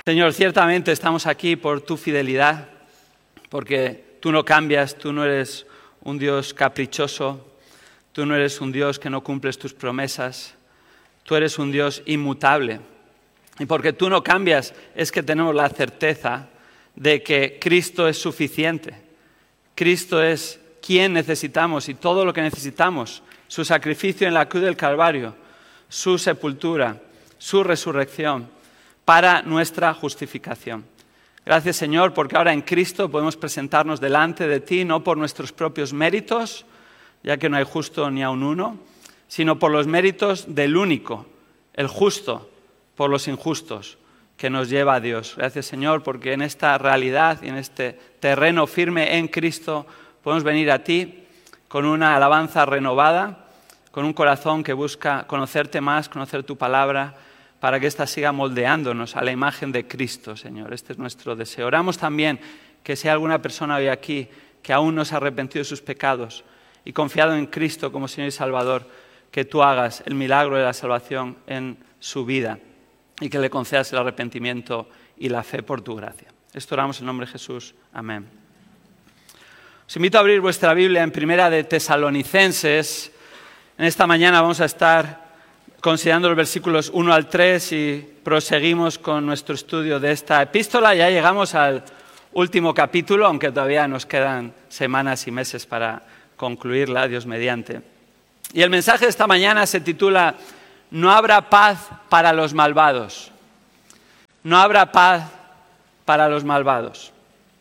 Señor, ciertamente estamos aquí por tu fidelidad, porque tú no cambias, tú no eres un Dios caprichoso, tú no eres un Dios que no cumples tus promesas, tú eres un Dios inmutable. Y porque tú no cambias es que tenemos la certeza de que Cristo es suficiente. Cristo es quien necesitamos y todo lo que necesitamos, su sacrificio en la cruz del Calvario, su sepultura, su resurrección, para nuestra justificación. Gracias, Señor, porque ahora en Cristo podemos presentarnos delante de ti, no por nuestros propios méritos, ya que no hay justo ni aun uno, sino por los méritos del único, el justo, por los injustos, que nos lleva a Dios. Gracias, Señor, porque en esta realidad y en este terreno firme en Cristo podemos venir a ti con una alabanza renovada, con un corazón que busca conocerte más, conocer tu palabra, para que ésta siga moldeándonos a la imagen de Cristo, Señor. Este es nuestro deseo. Oramos también que si hay alguna persona hoy aquí que aún no se ha arrepentido de sus pecados y confiado en Cristo como Señor y Salvador, que tú hagas el milagro de la salvación en su vida y que le concedas el arrepentimiento y la fe por tu gracia. Esto oramos en nombre de Jesús. Amén. Os invito a abrir vuestra Biblia en Primera de Tesalonicenses. En esta mañana vamos a estar considerando los versículos 1 al 3 y proseguimos con nuestro estudio de esta epístola. Ya llegamos al último capítulo, aunque todavía nos quedan semanas y meses para concluirla, Dios mediante. Y el mensaje de esta mañana se titula No habrá paz para los malvados. No habrá paz para los malvados.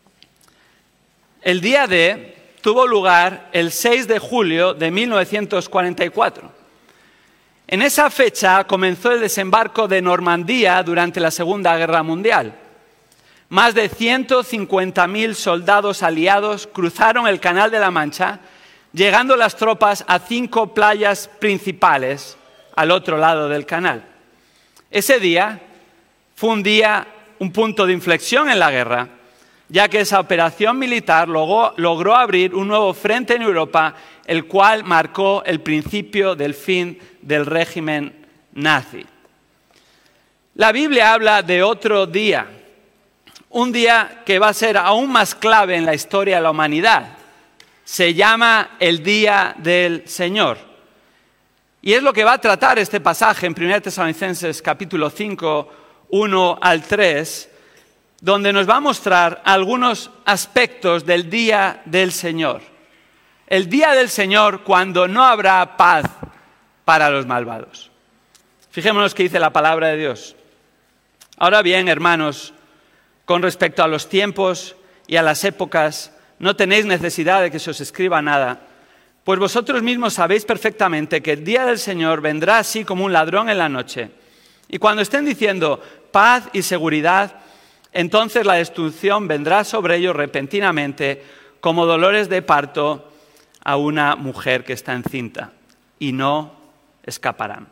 El día D tuvo lugar el 6 de julio de 1944. En esa fecha comenzó el desembarco de Normandía durante la Segunda Guerra Mundial. Más de 150.000 soldados aliados cruzaron el Canal de la Mancha, llegando las tropas a 5 playas principales al otro lado del canal. Ese día fue un punto de inflexión en la guerra, ya que esa operación militar logró abrir un nuevo frente en Europa, el cual marcó el principio del fin del régimen nazi. La Biblia habla de otro día, un día que va a ser aún más clave en la historia de la humanidad. Se llama el Día del Señor. Y es lo que va a tratar este pasaje en 1 Tesalonicenses capítulo 5, 1 al 3, donde nos va a mostrar algunos aspectos del Día del Señor. El Día del Señor cuando no habrá paz para los malvados. Fijémonos qué dice la palabra de Dios. Ahora bien, hermanos, con respecto a los tiempos y a las épocas, no tenéis necesidad de que se os escriba nada, pues vosotros mismos sabéis perfectamente que el día del Señor vendrá así como un ladrón en la noche. Y cuando estén diciendo paz y seguridad, entonces la destrucción vendrá sobre ellos repentinamente como dolores de parto a una mujer que está encinta, y no escaparán.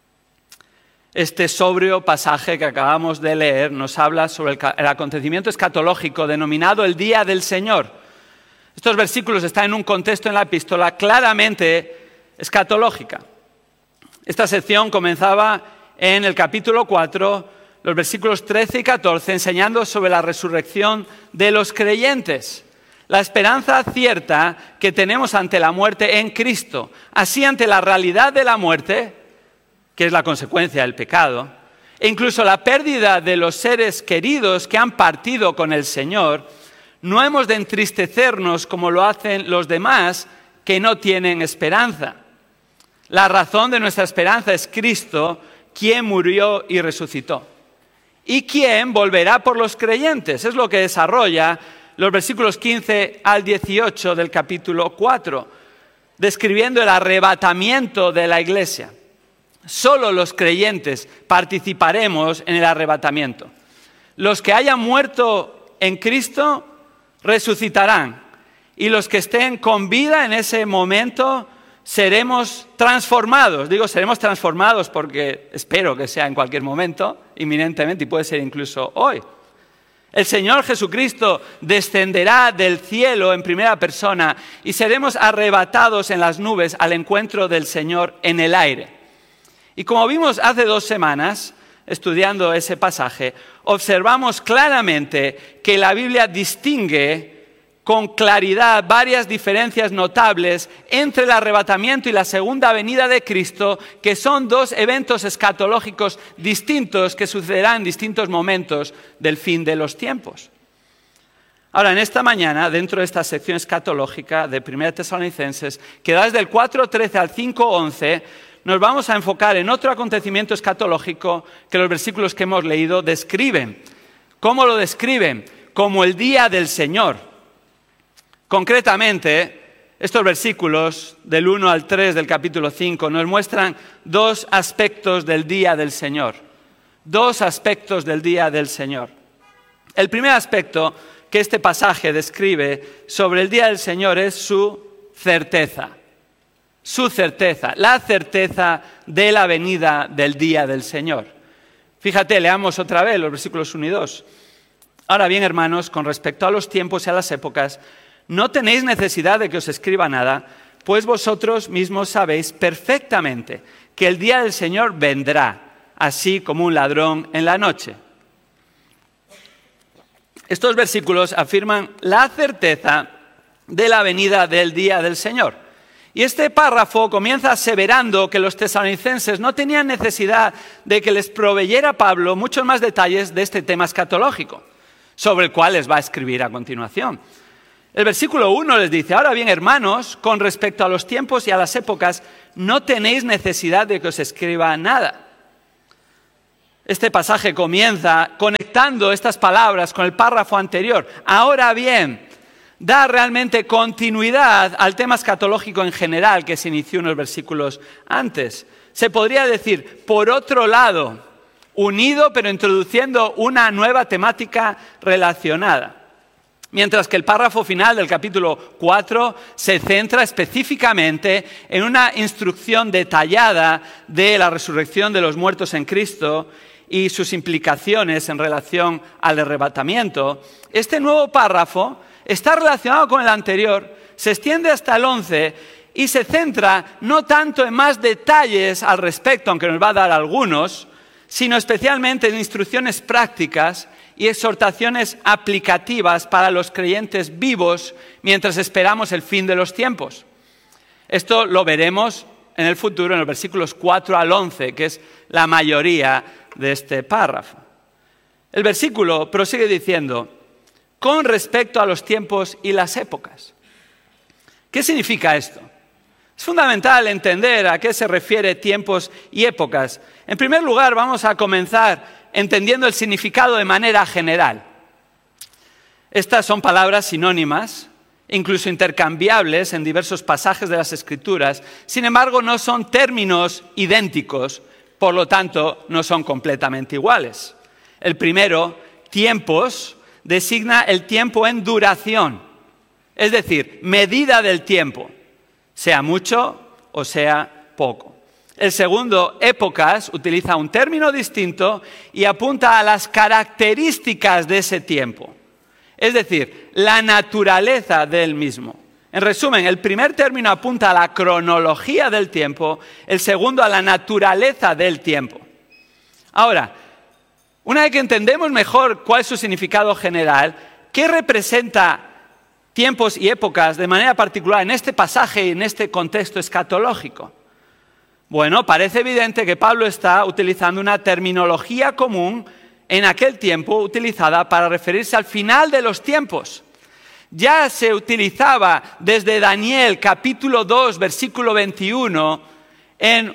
Este sobrio pasaje que acabamos de leer nos habla sobre el acontecimiento escatológico denominado el Día del Señor. Estos versículos están en un contexto en la epístola claramente escatológica. Esta sección comenzaba en el capítulo 4, los versículos 13 y 14, enseñando sobre la resurrección de los creyentes. La esperanza cierta que tenemos ante la muerte en Cristo. Así, ante la realidad de la muerte, que es la consecuencia del pecado, e incluso la pérdida de los seres queridos que han partido con el Señor, no hemos de entristecernos como lo hacen los demás que no tienen esperanza. La razón de nuestra esperanza es Cristo, quien murió y resucitó. Y quien volverá por los creyentes. Es lo que desarrolla los versículos 15 al 18 del capítulo 4, describiendo el arrebatamiento de la iglesia. Solo los creyentes participaremos en el arrebatamiento. Los que hayan muerto en Cristo resucitarán, y los que estén con vida en ese momento seremos transformados. Digo, seremos transformados porque espero que sea en cualquier momento, inminentemente, y puede ser incluso hoy. El Señor Jesucristo descenderá del cielo en primera persona y seremos arrebatados en las nubes al encuentro del Señor en el aire. Y como vimos hace 2 semanas, estudiando ese pasaje, observamos claramente que la Biblia distingue con claridad varias diferencias notables entre el arrebatamiento y la segunda venida de Cristo, que son dos eventos escatológicos distintos que sucederán en distintos momentos del fin de los tiempos. Ahora, en esta mañana, dentro de esta sección escatológica de 1 Tesalonicenses, que da desde el 4:13 al 5:11, nos vamos a enfocar en otro acontecimiento escatológico que los versículos que hemos leído describen. ¿Cómo lo describen? Como el día del Señor. Concretamente, estos versículos del 1 al 3 del capítulo 5 nos muestran dos aspectos del día del Señor. Dos aspectos del día del Señor. El primer aspecto que este pasaje describe sobre el día del Señor es su certeza. Su certeza, la certeza de la venida del día del Señor. Fíjate, leamos otra vez los versículos 1 y 2. Ahora bien, hermanos, con respecto a los tiempos y a las épocas, no tenéis necesidad de que os escriba nada, pues vosotros mismos sabéis perfectamente que el día del Señor vendrá, así como un ladrón en la noche. Estos versículos afirman la certeza de la venida del día del Señor. Y este párrafo comienza aseverando que los tesalonicenses no tenían necesidad de que les proveyera Pablo muchos más detalles de este tema escatológico, sobre el cual les va a escribir a continuación. El versículo 1 les dice: ahora bien, hermanos, con respecto a los tiempos y a las épocas, no tenéis necesidad de que os escriba nada. Este pasaje comienza conectando estas palabras con el párrafo anterior. Ahora bien, da realmente continuidad al tema escatológico en general que se inició unos versículos antes. Se podría decir, por otro lado, unido pero introduciendo una nueva temática relacionada. Mientras que el párrafo final del capítulo 4 se centra específicamente en una instrucción detallada de la resurrección de los muertos en Cristo y sus implicaciones en relación al arrebatamiento, este nuevo párrafo está relacionado con el anterior, se extiende hasta el 11 y se centra no tanto en más detalles al respecto, aunque nos va a dar algunos, sino especialmente en instrucciones prácticas y exhortaciones aplicativas para los creyentes vivos mientras esperamos el fin de los tiempos. Esto lo veremos en el futuro en los versículos 4 al 11, que es la mayoría de este párrafo. El versículo prosigue diciendo: con respecto a los tiempos y las épocas. ¿Qué significa esto? Es fundamental entender a qué se refiere tiempos y épocas. En primer lugar, vamos a comenzar entendiendo el significado de manera general. Estas son palabras sinónimas, incluso intercambiables en diversos pasajes de las Escrituras. Sin embargo, no son términos idénticos, por lo tanto, no son completamente iguales. El primero, tiempos, designa el tiempo en duración, es decir, medida del tiempo, sea mucho o sea poco. El segundo, épocas, utiliza un término distinto y apunta a las características de ese tiempo, es decir, la naturaleza del mismo. En resumen, el primer término apunta a la cronología del tiempo, el segundo a la naturaleza del tiempo. Ahora, una vez que entendemos mejor cuál es su significado general, ¿qué representa tiempos y épocas de manera particular en este pasaje y en este contexto escatológico? Bueno, parece evidente que Pablo está utilizando una terminología común en aquel tiempo utilizada para referirse al final de los tiempos. Ya se utilizaba desde Daniel capítulo 2, versículo 21, en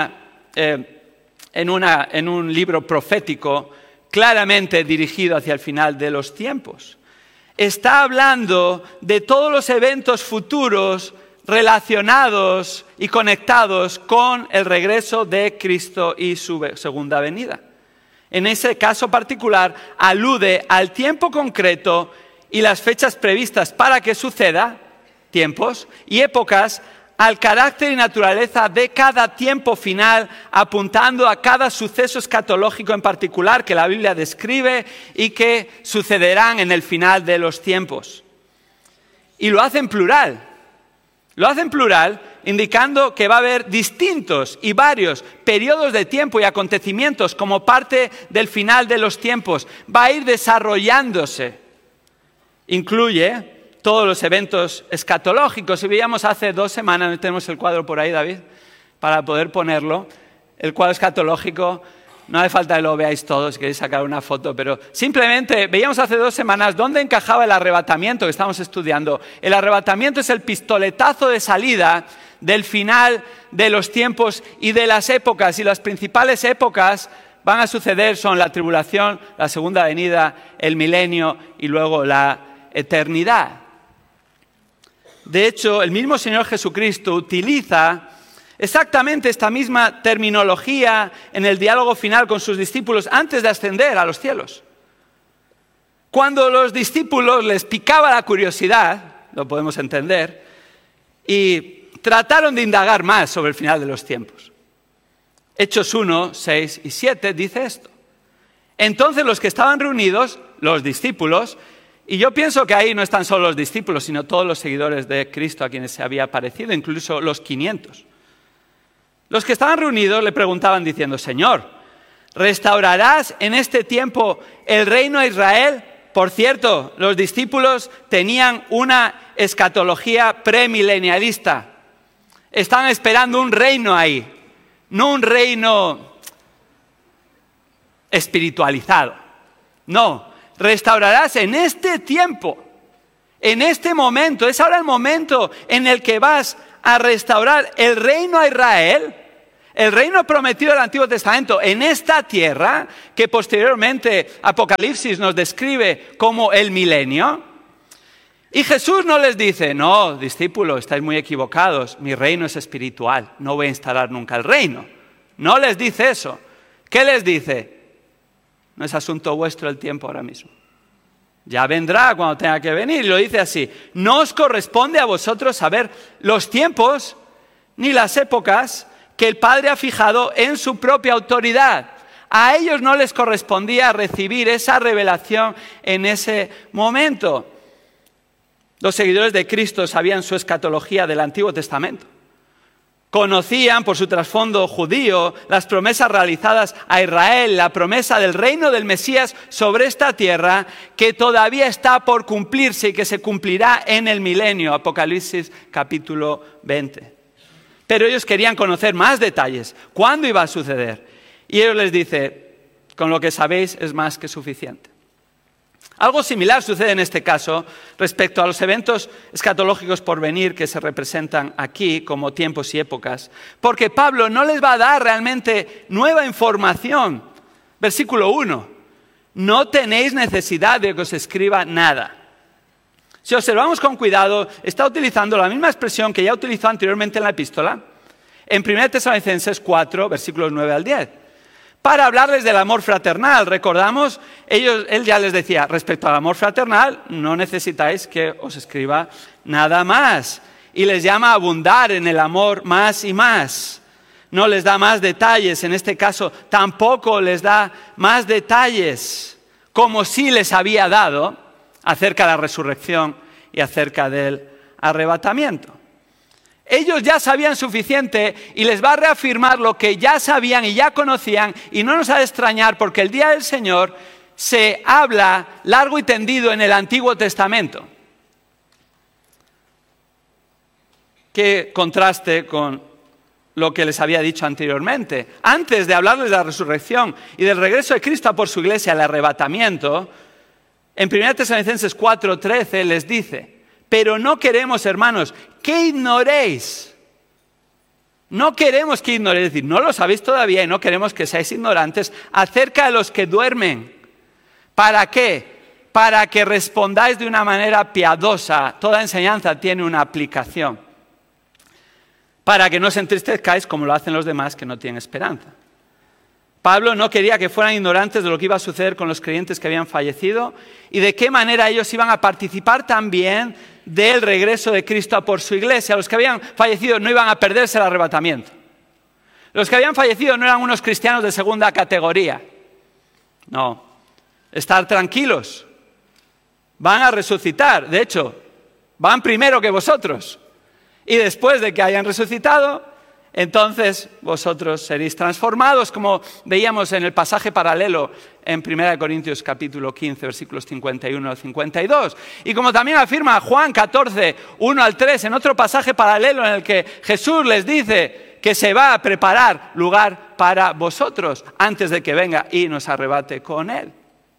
un libro profético claramente dirigido hacia el final de los tiempos. Está hablando de todos los eventos futuros relacionados y conectados con el regreso de Cristo y su segunda venida. En ese caso particular, alude al tiempo concreto y las fechas previstas para que suceda, tiempos y épocas, al carácter y naturaleza de cada tiempo final, apuntando a cada suceso escatológico en particular que la Biblia describe y que sucederán en el final de los tiempos. Y lo hace en plural. Lo hace en plural indicando que va a haber distintos y varios periodos de tiempo y acontecimientos como parte del final de los tiempos. Va a ir desarrollándose. Incluye todos los eventos escatológicos. Y veíamos hace 2 semanas, tenemos el cuadro por ahí, David, para poder ponerlo, el cuadro escatológico. No hace falta que lo veáis todos, si queréis sacar una foto, pero simplemente veíamos hace 2 semanas dónde encajaba el arrebatamiento que estamos estudiando. El arrebatamiento es el pistoletazo de salida del final de los tiempos y de las épocas. Y las principales épocas van a suceder son la tribulación, la segunda venida, el milenio y luego la eternidad. De hecho, el mismo Señor Jesucristo utiliza exactamente esta misma terminología en el diálogo final con sus discípulos antes de ascender a los cielos. Cuando los discípulos les picaba la curiosidad, lo podemos entender, y trataron de indagar más sobre el final de los tiempos. Hechos 1, 6 y 7 dice esto. Entonces los que estaban reunidos, los discípulos, y yo pienso que ahí no están solo los discípulos, sino todos los seguidores de Cristo a quienes se había aparecido, incluso los 500. Los que estaban reunidos le preguntaban diciendo, Señor, ¿restaurarás en este tiempo el reino a Israel? Por cierto, los discípulos tenían una escatología premilenialista. Están esperando un reino ahí, no un reino espiritualizado. No, restaurarás en este tiempo, en este momento. Es ahora el momento en el que vas a restaurar el reino a Israel, el reino prometido del Antiguo Testamento en esta tierra, que posteriormente Apocalipsis nos describe como el milenio. Y Jesús no les dice, no, discípulos, estáis muy equivocados, mi reino es espiritual, no voy a instalar nunca el reino. No les dice eso. ¿Qué les dice? No es asunto vuestro el tiempo ahora mismo. Ya vendrá cuando tenga que venir. Y lo dice así, no os corresponde a vosotros saber los tiempos ni las épocas que el Padre ha fijado en su propia autoridad. A ellos no les correspondía recibir esa revelación en ese momento. Los seguidores de Cristo sabían su escatología del Antiguo Testamento. Conocían por su trasfondo judío las promesas realizadas a Israel, la promesa del reino del Mesías sobre esta tierra que todavía está por cumplirse y que se cumplirá en el milenio, Apocalipsis capítulo 20. Pero ellos querían conocer más detalles, cuándo iba a suceder. Y ellos les dice, con lo que sabéis es más que suficiente. Algo similar sucede en este caso respecto a los eventos escatológicos por venir que se representan aquí como tiempos y épocas, porque Pablo no les va a dar realmente nueva información. Versículo 1, no tenéis necesidad de que os escriba nada. Si observamos con cuidado, está utilizando la misma expresión que ya utilizó anteriormente en la epístola, en 1 Tesalonicenses 4, versículos 9 al 10. Para hablarles del amor fraternal, recordamos, él ya les decía, respecto al amor fraternal, no necesitáis que os escriba nada más. Y les llama a abundar en el amor más y más. No les da más detalles, en este caso tampoco les da más detalles, como sí les había dado acerca de la resurrección y acerca del arrebatamiento. Ellos ya sabían suficiente y les va a reafirmar lo que ya sabían y ya conocían, y no nos ha de extrañar porque el día del Señor se habla largo y tendido en el Antiguo Testamento. Qué contraste con lo que les había dicho anteriormente. Antes de hablarles de la resurrección y del regreso de Cristo por su iglesia al arrebatamiento, en 1 Tesalonicenses 4:13 les dice, pero no queremos, hermanos, que ignoréis. No queremos que ignoréis, es decir, no lo sabéis todavía y no queremos que seáis ignorantes acerca de los que duermen. ¿Para qué? Para que respondáis de una manera piadosa. Toda enseñanza tiene una aplicación. Para que no os entristezcáis como lo hacen los demás que no tienen esperanza. Pablo no quería que fueran ignorantes de lo que iba a suceder con los creyentes que habían fallecido y de qué manera ellos iban a participar también del regreso de Cristo a por su iglesia. Los que habían fallecido no iban a perderse el arrebatamiento. Los que habían fallecido no eran unos cristianos de segunda categoría. No, estar tranquilos. Van a resucitar, de hecho, van primero que vosotros. Y después de que hayan resucitado, entonces vosotros seréis transformados, como veíamos en el pasaje paralelo en 1 Corintios capítulo 15, versículos 51 al 52. Y como también afirma Juan 14, 1 al 3, en otro pasaje paralelo en el que Jesús les dice que se va a preparar lugar para vosotros antes de que venga y nos arrebate con Él.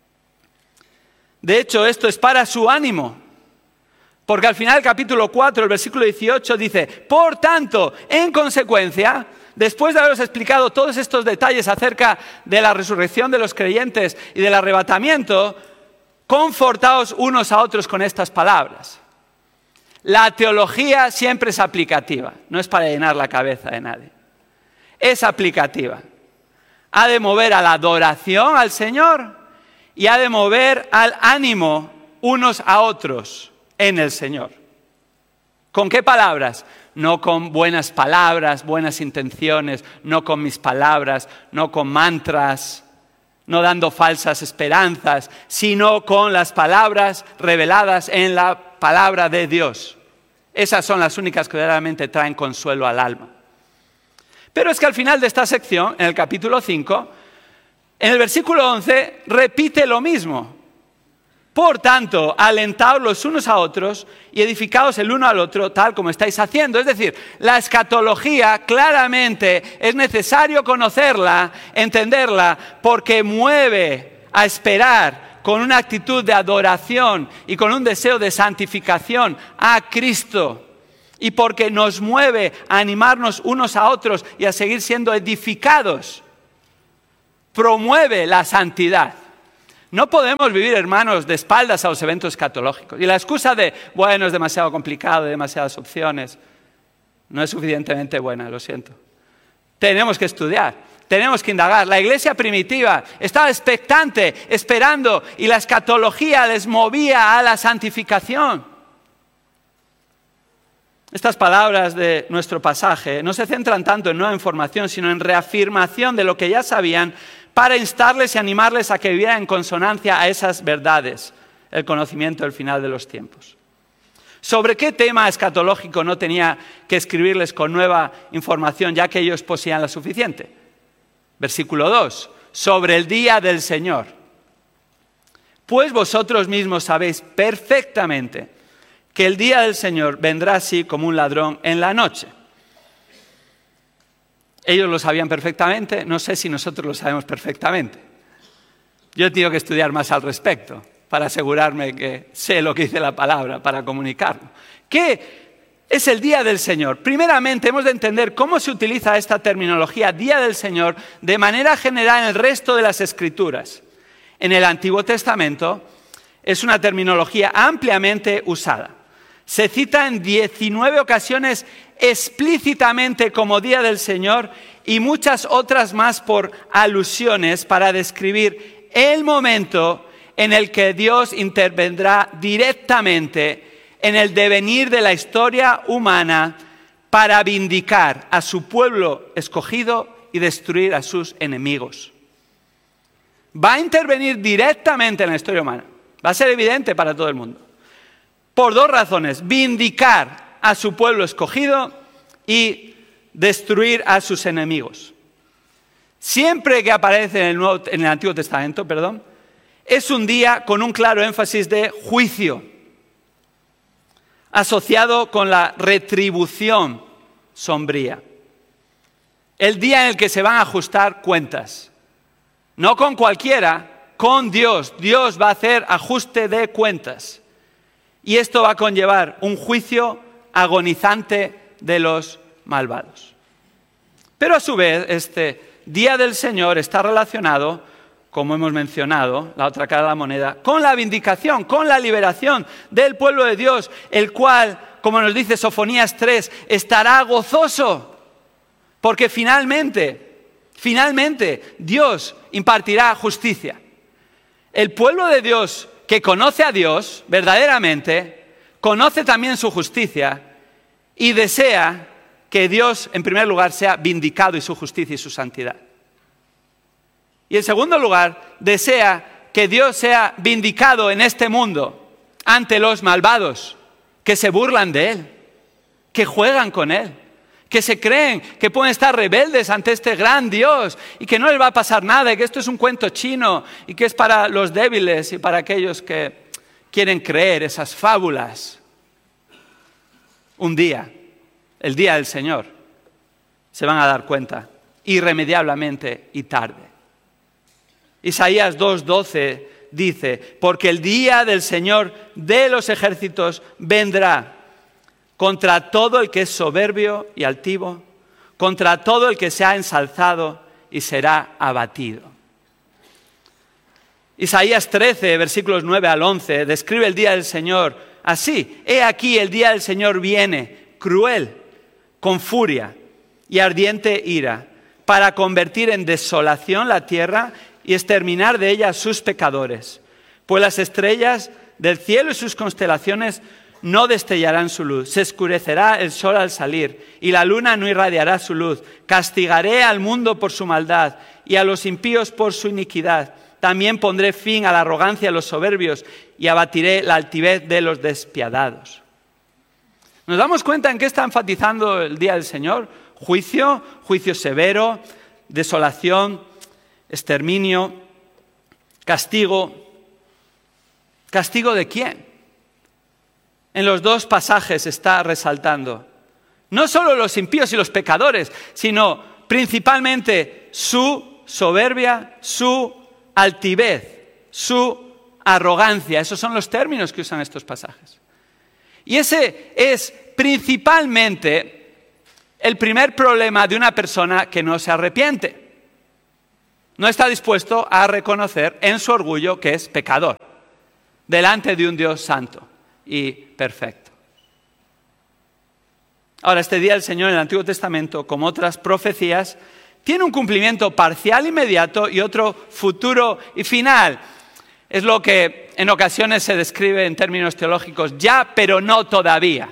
De hecho, esto es para su ánimo. Porque al final del capítulo 4, el versículo 18 dice: por tanto, en consecuencia, después de haberos explicado todos estos detalles acerca de la resurrección de los creyentes y del arrebatamiento, confortaos unos a otros con estas palabras. La teología siempre es aplicativa, no es para llenar la cabeza de nadie. Es aplicativa. Ha de mover a la adoración al Señor y ha de mover al ánimo unos a otros en el Señor. ¿Con qué palabras? No con buenas palabras, buenas intenciones, no con mis palabras, no con mantras, no dando falsas esperanzas, sino con las palabras reveladas en la palabra de Dios. Esas son las únicas que verdaderamente traen consuelo al alma. Pero es que al final de esta sección, en el capítulo 5, en el versículo 11, repite lo mismo. Por tanto, alentaos los unos a otros y edificaos el uno al otro, tal como estáis haciendo. Es decir, la escatología claramente es necesario conocerla, entenderla, porque mueve a esperar con una actitud de adoración y con un deseo de santificación a Cristo. Y porque nos mueve a animarnos unos a otros y a seguir siendo edificados. Promueve la santidad. No podemos vivir, hermanos, de espaldas a los eventos escatológicos. Y la excusa de, bueno, es demasiado complicado, demasiadas opciones, no es suficientemente buena, lo siento. Tenemos que estudiar, tenemos que indagar. La iglesia primitiva estaba expectante, esperando, y la escatología les movía a la santificación. Estas palabras de nuestro pasaje no se centran tanto en nueva información, sino en reafirmación de lo que ya sabían, para instarles y animarles a que vivieran en consonancia a esas verdades, el conocimiento del final de los tiempos. ¿Sobre qué tema escatológico no tenía que escribirles con nueva información, ya que ellos poseían la suficiente? Versículo 2, sobre el día del Señor. Pues vosotros mismos sabéis perfectamente que el día del Señor vendrá así como un ladrón en la noche. Ellos lo sabían perfectamente, no sé si nosotros lo sabemos perfectamente. Yo he tenido que estudiar más al respecto para asegurarme que sé lo que dice la palabra, para comunicarlo. ¿Qué es el día del Señor? Primeramente hemos de entender cómo se utiliza esta terminología, día del Señor, de manera general en el resto de las Escrituras. En el Antiguo Testamento es una terminología ampliamente usada. Se cita en 19 ocasiones explícitamente como día del Señor y muchas otras más por alusiones para describir el momento en el que Dios intervendrá directamente en el devenir de la historia humana para vindicar a su pueblo escogido y destruir a sus enemigos. Va a intervenir directamente en la historia humana. Va a ser evidente para todo el mundo. Por dos razones: vindicar a su pueblo escogido y destruir a sus enemigos. Siempre que aparece en el Antiguo Testamento, es un día con un claro énfasis de juicio, asociado con la retribución sombría. El día en el que se van a ajustar cuentas. No con cualquiera, con Dios. Dios va a hacer ajuste de cuentas. Y esto va a conllevar un juicio agonizante de los malvados. Pero a su vez, este día del Señor está relacionado, como hemos mencionado, la otra cara de la moneda, con la vindicación, con la liberación del pueblo de Dios, el cual, como nos dice Sofonías 3, estará gozoso, porque finalmente Dios impartirá justicia. El pueblo de Dios que conoce a Dios verdaderamente, conoce también su justicia y desea que Dios, en primer lugar, sea vindicado y su justicia y su santidad. Y en segundo lugar, desea que Dios sea vindicado en este mundo ante los malvados que se burlan de Él, que juegan con Él, que se creen que pueden estar rebeldes ante este gran Dios y que no les va a pasar nada y que esto es un cuento chino y que es para los débiles y para aquellos que quieren creer esas fábulas. Un día, el día del Señor, se van a dar cuenta irremediablemente y tarde. Isaías 2:12 dice, porque el día del Señor de los ejércitos vendrá contra todo el que es soberbio y altivo, contra todo el que se ha ensalzado y será abatido. Isaías 13, versículos 9 al 11, describe el día del Señor así. He aquí el día del Señor viene, cruel, con furia y ardiente ira, para convertir en desolación la tierra y exterminar de ella a sus pecadores. Pues las estrellas del cielo y sus constelaciones no destellarán su luz. Se oscurecerá el sol al salir y la luna no irradiará su luz. Castigaré al mundo por su maldad y a los impíos por su iniquidad. También pondré fin a la arrogancia de los soberbios y abatiré la altivez de los despiadados. ¿Nos damos cuenta en qué está enfatizando el día del Señor? Juicio, juicio severo, desolación, exterminio, castigo. ¿Castigo de quién? En los dos pasajes está resaltando no solo los impíos y los pecadores, sino principalmente su soberbia, su altivez, su arrogancia. Esos son los términos que usan estos pasajes. Y ese es principalmente el primer problema de una persona que no se arrepiente. No está dispuesto a reconocer en su orgullo que es pecador, delante de un Dios santo y perfecto. Ahora, este día del Señor en el Antiguo Testamento, como otras profecías, tiene un cumplimiento parcial inmediato y otro futuro y final. Es lo que en ocasiones se describe en términos teológicos, ya pero no todavía.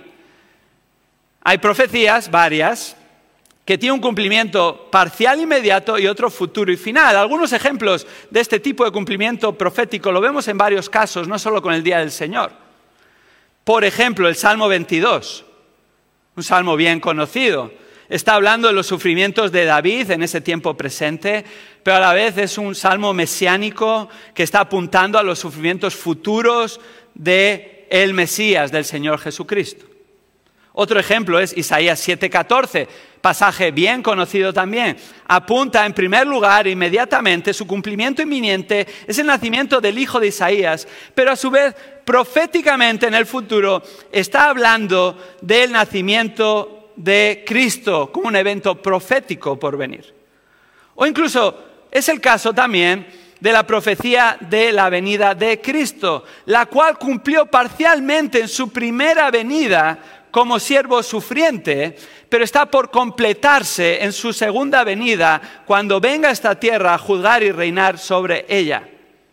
Hay profecías, varias, que tienen un cumplimiento parcial inmediato y otro futuro y final. Algunos ejemplos de este tipo de cumplimiento profético lo vemos en varios casos, no solo con el día del Señor. Por ejemplo, el Salmo 22, un salmo bien conocido. Está hablando de los sufrimientos de David en ese tiempo presente, pero a la vez es un salmo mesiánico que está apuntando a los sufrimientos futuros del Mesías, del Señor Jesucristo. Otro ejemplo es Isaías 7:14, pasaje bien conocido también. Apunta en primer lugar inmediatamente, su cumplimiento inminente es el nacimiento del hijo de Isaías, pero a su vez proféticamente en el futuro está hablando del nacimiento de Cristo como un evento profético por venir. O incluso es el caso también de la profecía de la venida de Cristo, la cual cumplió parcialmente en su primera venida como siervo sufriente, pero está por completarse en su segunda venida cuando venga a esta tierra a juzgar y reinar sobre ella.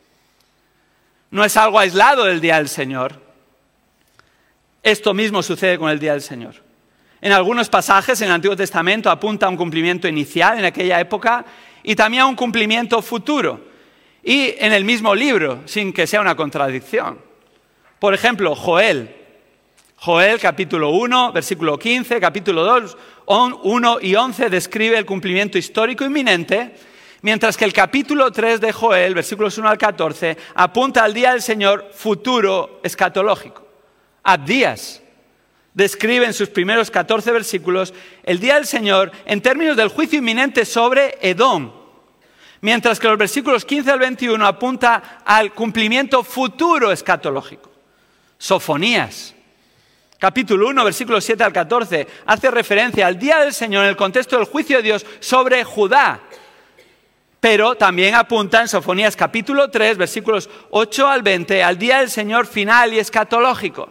No es algo aislado del día del Señor. Esto mismo sucede con el día del Señor. En algunos pasajes en el Antiguo Testamento apunta a un cumplimiento inicial en aquella época y también a un cumplimiento futuro. Y en el mismo libro, sin que sea una contradicción. Por ejemplo, Joel capítulo 1, versículo 15, capítulo 2, 1 y 11 describe el cumplimiento histórico inminente, mientras que el capítulo 3 de Joel, versículos 1 al 14, apunta al día del Señor futuro escatológico. Abdías describe en sus primeros 14 versículos el día del Señor en términos del juicio inminente sobre Edom, mientras que los versículos 15 al 21 apunta al cumplimiento futuro escatológico. Sofonías, capítulo 1, versículos 7 al 14, hace referencia al día del Señor en el contexto del juicio de Dios sobre Judá. Pero también apunta en Sofonías capítulo 3, versículos 8 al 20, al día del Señor final y escatológico.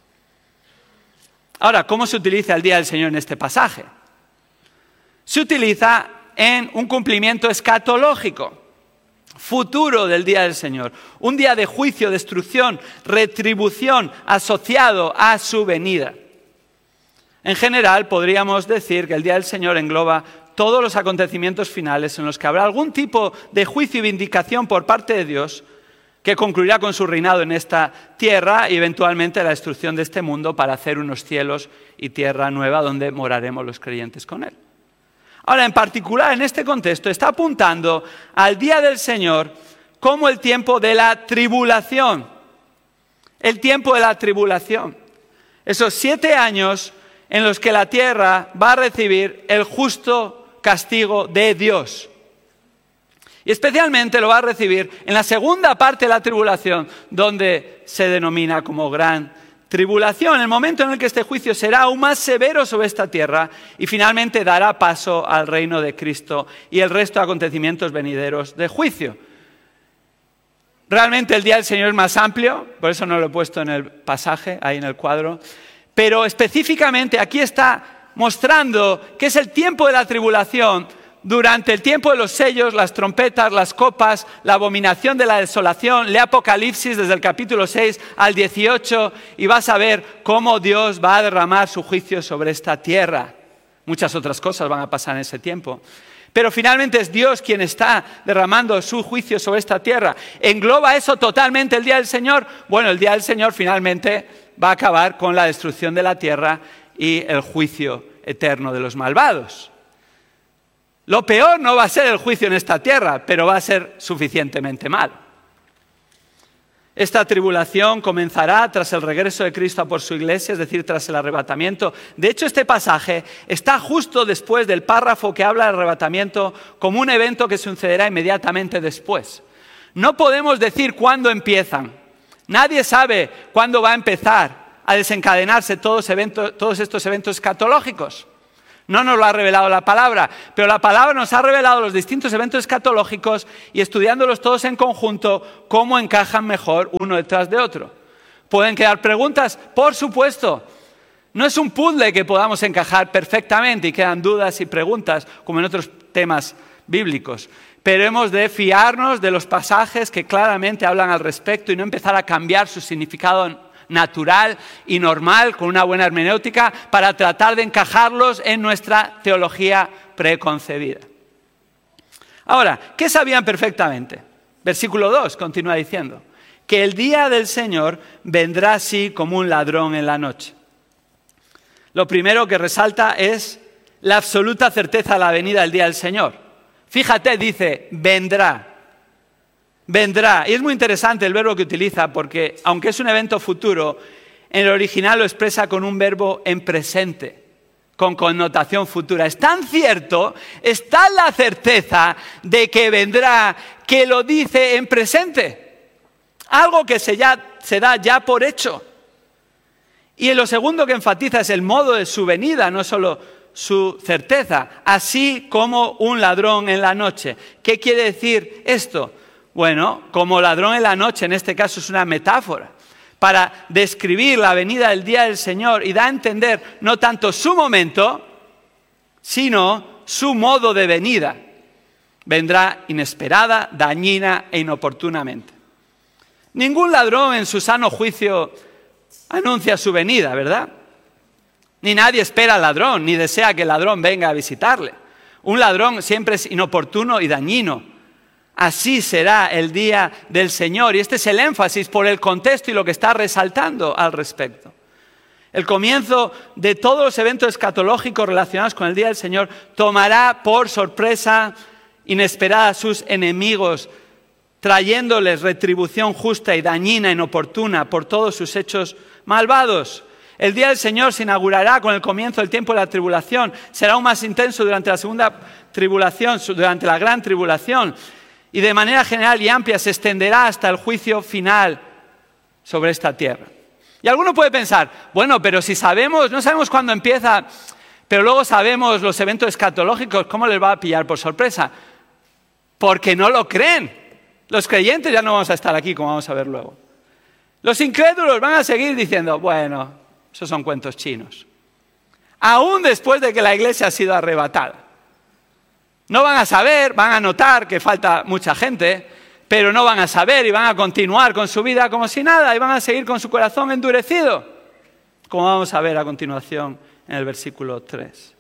Ahora, ¿cómo se utiliza el día del Señor en este pasaje? Se utiliza en un cumplimiento escatológico, futuro del día del Señor. Un día de juicio, destrucción, retribución asociado a su venida. En general, podríamos decir que el día del Señor engloba todos los acontecimientos finales en los que habrá algún tipo de juicio y vindicación por parte de Dios que concluirá con su reinado en esta tierra y eventualmente la destrucción de este mundo para hacer unos cielos y tierra nueva donde moraremos los creyentes con Él. Ahora, en particular, en este contexto, está apuntando al día del Señor como el tiempo de la tribulación. El tiempo de la tribulación. Esos 7 años en los que la tierra va a recibir el justo castigo de Dios. Y especialmente lo va a recibir en la segunda parte de la tribulación, donde se denomina como gran tribulación, el momento en el que este juicio será aún más severo sobre esta tierra y finalmente dará paso al reino de Cristo y el resto de acontecimientos venideros de juicio. Realmente el día del Señor es más amplio, por eso no lo he puesto en el pasaje, ahí en el cuadro, pero específicamente aquí está mostrando que es el tiempo de la tribulación durante el tiempo de los sellos, las trompetas, las copas, la abominación de la desolación. Lee Apocalipsis desde el capítulo 6 al 18 y vas a ver cómo Dios va a derramar su juicio sobre esta tierra. Muchas otras cosas van a pasar en ese tiempo. Pero finalmente es Dios quien está derramando su juicio sobre esta tierra. ¿Engloba eso totalmente el día del Señor? Bueno, el día del Señor finalmente va a acabar con la destrucción de la tierra y el juicio eterno de los malvados. Lo peor no va a ser el juicio en esta tierra, pero va a ser suficientemente malo. Esta tribulación comenzará tras el regreso de Cristo a por su iglesia, es decir, tras el arrebatamiento. De hecho, este pasaje está justo después del párrafo que habla del arrebatamiento como un evento que sucederá inmediatamente después. No podemos decir cuándo empiezan. Nadie sabe cuándo va a empezar a desencadenarse todos estos eventos escatológicos. No nos lo ha revelado la palabra, pero la palabra nos ha revelado los distintos eventos escatológicos y estudiándolos todos en conjunto, cómo encajan mejor uno detrás de otro. ¿Pueden quedar preguntas? Por supuesto. No es un puzzle que podamos encajar perfectamente y quedan dudas y preguntas, como en otros temas bíblicos. Pero hemos de fiarnos de los pasajes que claramente hablan al respecto y no empezar a cambiar su significado natural y normal, con una buena hermenéutica, para tratar de encajarlos en nuestra teología preconcebida. Ahora, ¿qué sabían perfectamente? Versículo 2 continúa diciendo, que el día del Señor vendrá así como un ladrón en la noche. Lo primero que resalta es la absoluta certeza de la venida del día del Señor. Fíjate, dice, vendrá. Vendrá. Y es muy interesante el verbo que utiliza porque, aunque es un evento futuro, en el original lo expresa con un verbo en presente, con connotación futura. Es tan cierto, está la certeza de que vendrá, que lo dice en presente. Algo que se da ya por hecho. Y en lo segundo que enfatiza es el modo de su venida, no solo su certeza, así como un ladrón en la noche. ¿Qué quiere decir esto? Bueno, como ladrón en la noche, en este caso es una metáfora, para describir la venida del día del Señor y da a entender no tanto su momento, sino su modo de venida. Vendrá inesperada, dañina e inoportunamente. Ningún ladrón en su sano juicio anuncia su venida, ¿verdad? Ni nadie espera al ladrón, ni desea que el ladrón venga a visitarle. Un ladrón siempre es inoportuno y dañino. Así será el día del Señor. Y este es el énfasis por el contexto y lo que está resaltando al respecto. El comienzo de todos los eventos escatológicos relacionados con el día del Señor tomará por sorpresa inesperada a sus enemigos, trayéndoles retribución justa y dañina, inoportuna por todos sus hechos malvados. El día del Señor se inaugurará con el comienzo del tiempo de la tribulación. Será aún más intenso durante la segunda tribulación, durante la gran tribulación. Y de manera general y amplia se extenderá hasta el juicio final sobre esta tierra. Y alguno puede pensar, bueno, pero si sabemos, no sabemos cuándo empieza, pero luego sabemos los eventos escatológicos, ¿cómo les va a pillar por sorpresa? Porque no lo creen. Los creyentes ya no vamos a estar aquí, como vamos a ver luego. Los incrédulos van a seguir diciendo, bueno, esos son cuentos chinos. Aún después de que la iglesia ha sido arrebatada. No van a saber, van a notar que falta mucha gente, pero no van a saber y van a continuar con su vida como si nada y van a seguir con su corazón endurecido, como vamos a ver a continuación en el versículo 3.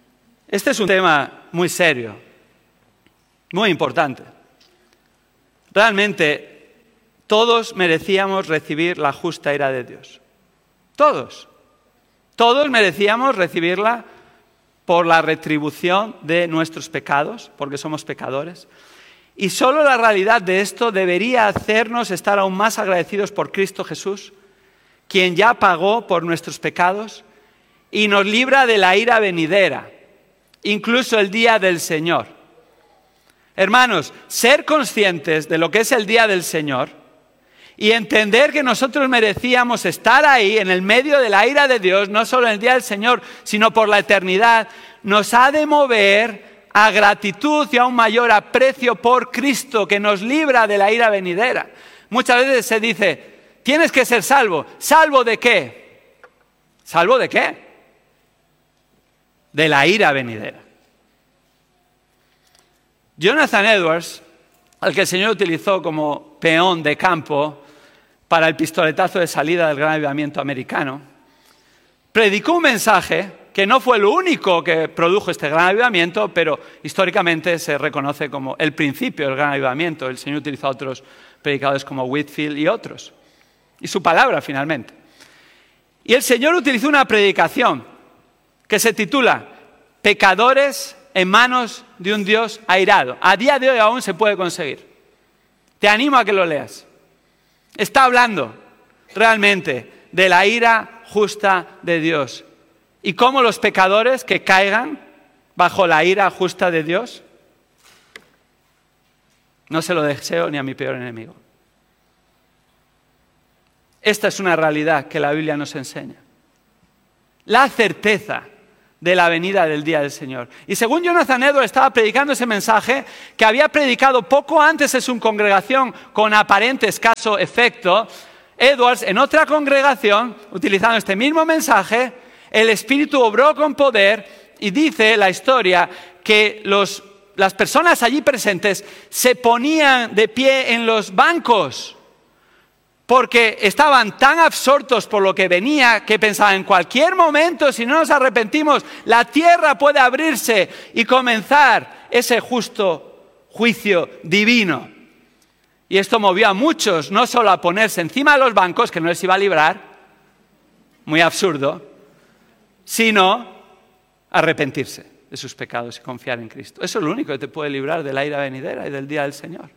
Este es un tema muy serio, muy importante. realmente todos merecíamos recibir la justa ira de Dios. Todos. Todos merecíamos recibirla por la retribución de nuestros pecados, porque somos pecadores. Y solo la realidad de esto debería hacernos estar aún más agradecidos por Cristo Jesús, quien ya pagó por nuestros pecados y nos libra de la ira venidera, incluso el día del Señor. Hermanos, ser conscientes de lo que es el día del Señor y entender que nosotros merecíamos estar ahí en el medio de la ira de Dios, no solo en el día del Señor, sino por la eternidad, nos ha de mover a gratitud y a un mayor aprecio por Cristo que nos libra de la ira venidera. Muchas veces se dice, tienes que ser salvo. ¿Salvo de qué? ¿Salvo de qué? De la ira venidera. Jonathan Edwards, al que el Señor utilizó como peón de campo para el pistoletazo de salida del Gran Avivamiento americano, predicó un mensaje que no fue lo único que produjo este Gran Avivamiento, pero históricamente se reconoce como el principio del Gran Avivamiento. El Señor utilizó a otros predicadores como Whitefield y otros. Y su palabra, finalmente. Y el Señor utilizó una predicación que se titula Pecadores en manos de un Dios airado. A día de hoy aún se puede conseguir. Te animo a que lo leas. Está hablando realmente de la ira justa de Dios. ¿Y cómo los pecadores que caigan bajo la ira justa de Dios? No se lo deseo ni a mi peor enemigo. Esta es una realidad que la Biblia nos enseña. La certeza de la venida del día del Señor. Y según Jonathan Edwards estaba predicando ese mensaje que había predicado poco antes en su congregación con aparente escaso efecto, Edwards en otra congregación, utilizando este mismo mensaje, el Espíritu obró con poder y dice la historia que las personas allí presentes se ponían de pie en los bancos porque estaban tan absortos por lo que venía que pensaban en cualquier momento, si no nos arrepentimos, la tierra puede abrirse y comenzar ese justo juicio divino. Y esto movió a muchos no solo a ponerse encima de los bancos, que no les iba a librar, muy absurdo, sino a arrepentirse de sus pecados y confiar en Cristo. Eso es lo único que te puede librar de la ira venidera y del día del Señor.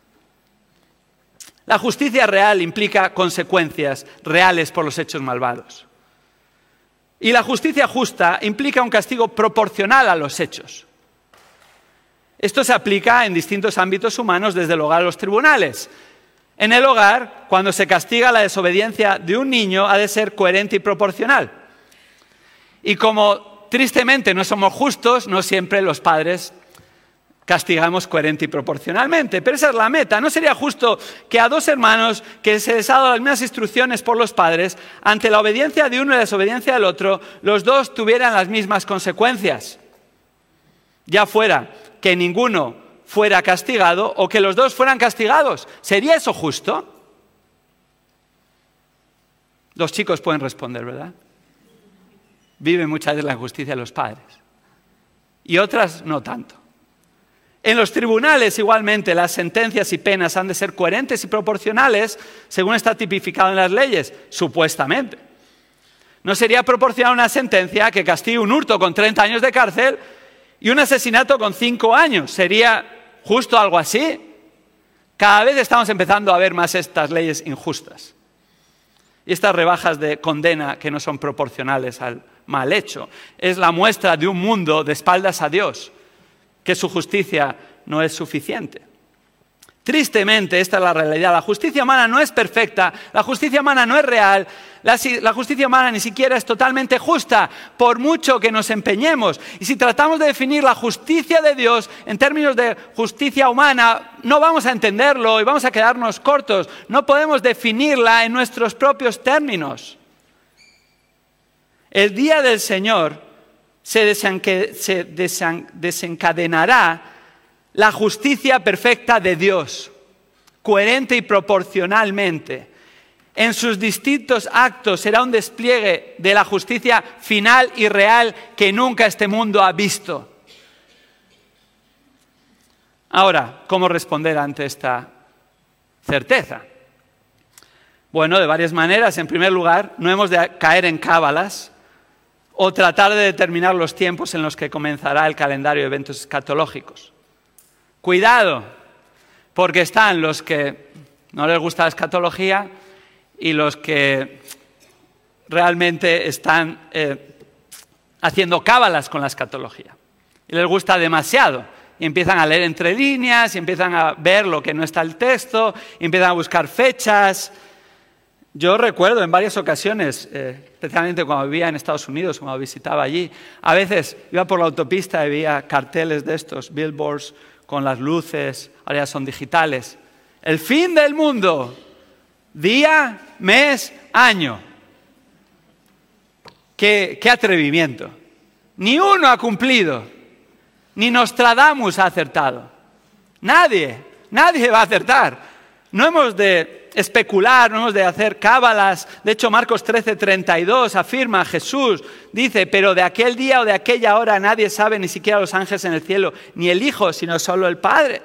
La justicia real implica consecuencias reales por los hechos malvados. Y la justicia justa implica un castigo proporcional a los hechos. Esto se aplica en distintos ámbitos humanos, desde el hogar a los tribunales. En el hogar, cuando se castiga la desobediencia de un niño, ha de ser coherente y proporcional. Y como tristemente no somos justos, no siempre los padres castigamos coherente y proporcionalmente. Pero esa es la meta. No sería justo que a dos hermanos que se les ha dado las mismas instrucciones por los padres, ante la obediencia de uno y la desobediencia del otro, los dos tuvieran las mismas consecuencias. Ya fuera que ninguno fuera castigado o que los dos fueran castigados. ¿Sería eso justo? Los chicos pueden responder, ¿verdad? Viven muchas veces la injusticia de los padres. Y otras no tanto. En los tribunales, igualmente, las sentencias y penas han de ser coherentes y proporcionales según está tipificado en las leyes, supuestamente. No sería proporcional una sentencia que castigue un hurto con 30 años de cárcel y un asesinato con 5 años. ¿Sería justo algo así? Cada vez estamos empezando a ver más estas leyes injustas. Y estas rebajas de condena que no son proporcionales al mal hecho. Es la muestra de un mundo de espaldas a Dios, que su justicia no es suficiente. Tristemente, esta es la realidad. La justicia humana no es perfecta, la justicia humana no es real, la justicia humana ni siquiera es totalmente justa, por mucho que nos empeñemos. Y si tratamos de definir la justicia de Dios en términos de justicia humana, no vamos a entenderlo y vamos a quedarnos cortos. No podemos definirla en nuestros propios términos. El día del Señor se desencadenará la justicia perfecta de Dios, coherente y proporcionalmente. En sus distintos actos será un despliegue de la justicia final y real que nunca este mundo ha visto. Ahora, ¿cómo responder ante esta certeza. Bueno, de varias maneras. En primer lugar, no hemos de caer en cábalas o tratar de determinar los tiempos en los que comenzará el calendario de eventos escatológicos. Cuidado, porque están los que no les gusta la escatología y los que realmente están haciendo cábalas con la escatología. Y les gusta demasiado. Y empiezan a leer entre líneas, y empiezan a ver lo que no está en el texto, y empiezan a buscar fechas. Yo recuerdo en varias ocasiones, especialmente cuando vivía en Estados Unidos, cuando visitaba allí, a veces iba por la autopista y veía carteles de estos, billboards con las luces, ahora ya son digitales. El fin del mundo, día, mes, año. ¡Qué atrevimiento! Ni uno ha cumplido, ni Nostradamus ha acertado. Nadie va a acertar. No hemos de especular, no hemos de hacer cábalas. De hecho, Marcos 13:32 afirma, Jesús dice, pero de aquel día o de aquella hora nadie sabe, ni siquiera los ángeles en el cielo, ni el Hijo, sino solo el Padre.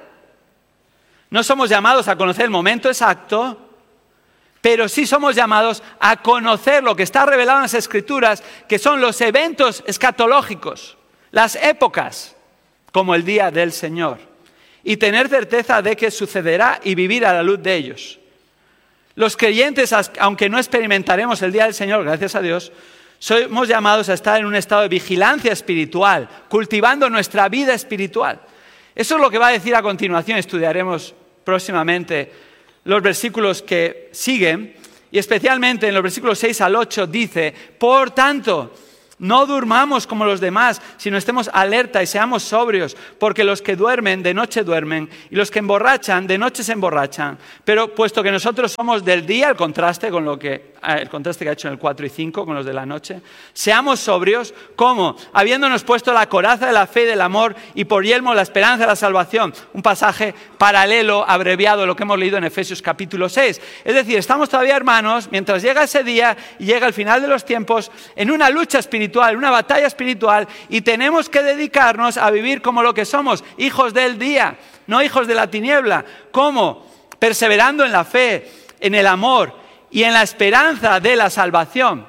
No somos llamados a conocer el momento exacto, pero sí somos llamados a conocer lo que está revelado en las Escrituras, que son los eventos escatológicos, las épocas, como el día del Señor, y tener certeza de que sucederá y vivir a la luz de ellos. Los creyentes, aunque no experimentaremos el día del Señor, gracias a Dios, somos llamados a estar en un estado de vigilancia espiritual, cultivando nuestra vida espiritual. Eso es lo que va a decir a continuación. Estudiaremos próximamente los versículos que siguen, y especialmente en los versículos 6 al 8 dice, por tanto, no durmamos como los demás, sino estemos alerta y seamos sobrios, porque los que duermen, de noche duermen, y los que emborrachan, de noche se emborrachan. Pero puesto que nosotros somos del día, el contraste que ha hecho en el 4 y 5 con los de la noche, seamos sobrios, ¿cómo? Habiéndonos puesto la coraza de la fe y del amor, y por yelmo la esperanza de la salvación. Un pasaje paralelo, abreviado, lo que hemos leído en Efesios capítulo 6. Es decir, estamos todavía, hermanos, mientras llega ese día y llega el final de los tiempos, en una lucha espiritual, una batalla espiritual, y tenemos que dedicarnos a vivir como lo que somos, hijos del día, no hijos de la tiniebla. ¿Cómo? Perseverando en la fe, en el amor y en la esperanza de la salvación.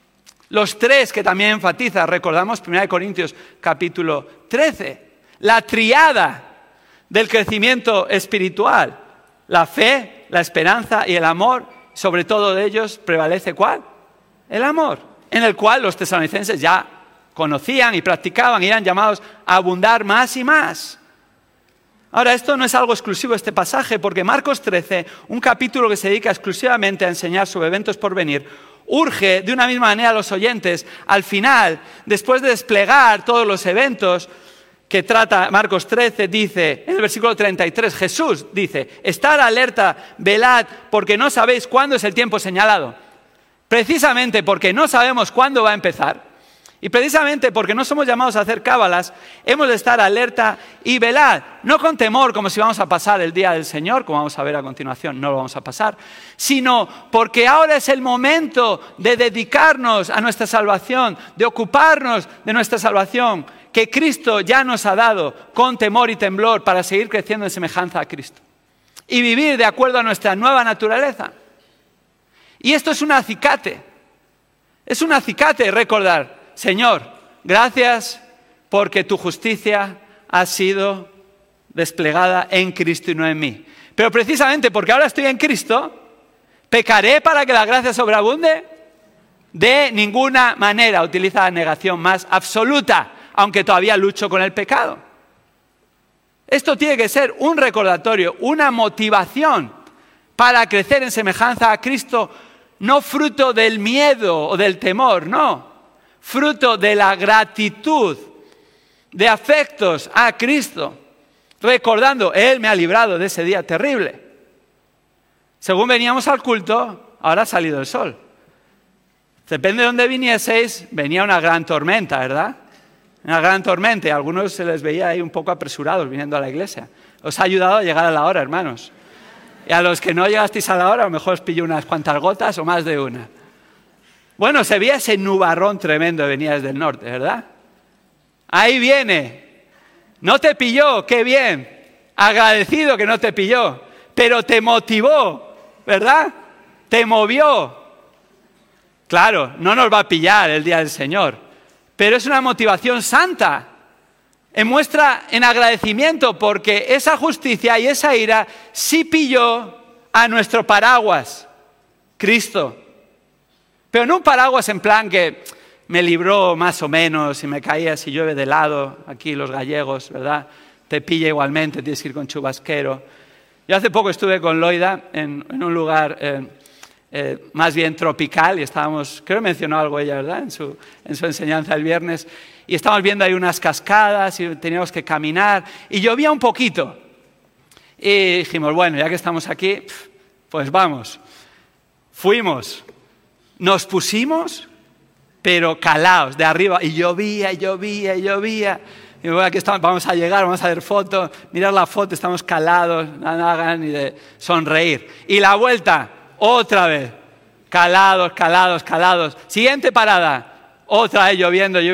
Los tres que también enfatiza, recordamos 1 Corintios capítulo 13, la triada del crecimiento espiritual, la fe, la esperanza y el amor. Sobre todo de ellos prevalece ¿cuál? El amor, en el cual los tesalonicenses ya conocían y practicaban y eran llamados a abundar más y más. Ahora, esto no es algo exclusivo de este pasaje, porque Marcos 13, un capítulo que se dedica exclusivamente a enseñar sobre eventos por venir, urge de una misma manera a los oyentes, al final, después de desplegar todos los eventos que trata Marcos 13, dice, en el versículo 33, Jesús dice, estad alerta, velad, porque no sabéis cuándo es el tiempo señalado. Precisamente porque no sabemos cuándo va a empezar, y precisamente porque no somos llamados a hacer cábalas, hemos de estar alerta y velar, no con temor como si vamos a pasar el día del Señor, como vamos a ver a continuación, no lo vamos a pasar, sino porque ahora es el momento de dedicarnos a nuestra salvación, de ocuparnos de nuestra salvación, que Cristo ya nos ha dado con temor y temblor para seguir creciendo en semejanza a Cristo y vivir de acuerdo a nuestra nueva naturaleza. Y esto es un acicate recordar, Señor, gracias porque tu justicia ha sido desplegada en Cristo y no en mí. Pero precisamente porque ahora estoy en Cristo, ¿pecaré para que la gracia sobreabunde? De ninguna manera. Utiliza la negación más absoluta, aunque todavía lucho con el pecado. Esto tiene que ser un recordatorio, una motivación para crecer en semejanza a Cristo, no fruto del miedo o del temor, no, fruto de la gratitud, de afectos a Cristo, recordando, Él me ha librado de ese día terrible. Según veníamos al culto, ahora ha salido el sol. Depende de dónde vinieseis, venía una gran tormenta, ¿verdad? Una gran tormenta, y a algunos se les veía ahí un poco apresurados viniendo a la iglesia. Os ha ayudado a llegar a la hora, hermanos. Y a los que no llegasteis a la hora, a lo mejor os pilló unas cuantas gotas o más de una. Bueno, se veía ese nubarrón tremendo que venía desde el norte, ¿verdad? Ahí viene. No te pilló, qué bien. Agradecido que no te pilló. pero te motivó, ¿verdad? Te movió. Claro, no nos va a pillar el día del Señor, pero es una motivación santa. Muestra en agradecimiento porque esa justicia y esa ira sí pilló a nuestro paraguas, Cristo. Pero no un paraguas en plan que me libró más o menos y me caía si llueve de lado, aquí los gallegos, ¿verdad? Te pilla igualmente, tienes que ir con chubasquero. Yo hace poco estuve con Loida en un lugar más bien tropical y estábamos, creo que mencionó algo ella, ¿verdad? En su enseñanza el viernes. Y estábamos viendo ahí unas cascadas y teníamos que caminar y llovía un poquito. Y dijimos, bueno, ya que estamos aquí, pues vamos. Fuimos, nos pusimos, pero calaos de arriba y llovía. Y bueno, aquí estamos, vamos a llegar, vamos a hacer foto, mirar la foto, estamos calados, nada ni de sonreír. Y la vuelta, otra vez, calados. Siguiente parada, otra vez lloviendo.